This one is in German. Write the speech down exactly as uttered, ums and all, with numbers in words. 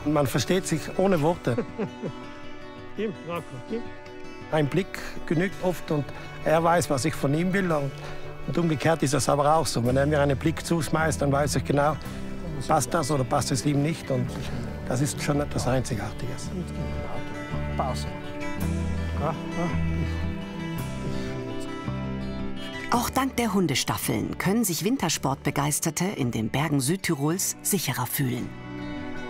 Man versteht sich ohne Worte. Ein Blick genügt oft und er weiß, was ich von ihm will. Und umgekehrt ist das aber auch so. Wenn er mir einen Blick zuschmeißt, dann weiß ich genau, passt das oder passt es ihm nicht. Und das ist schon etwas Einzigartiges. Pause. Auch dank der Hundestaffeln können sich Wintersportbegeisterte in den Bergen Südtirols sicherer fühlen.